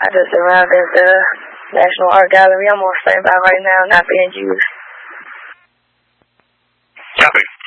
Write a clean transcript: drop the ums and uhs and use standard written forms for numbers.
I just arrived at the National Art Gallery. I'm on standby right now, not being used. Copy.